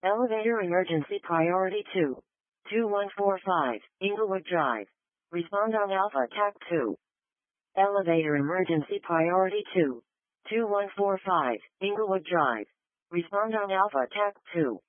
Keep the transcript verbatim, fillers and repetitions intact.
Elevator emergency priority two. two one four five, Inglewood Drive. Respond on Alpha T A C two. Elevator emergency priority two. two one four five, Inglewood Drive. Respond on Alpha T A C two.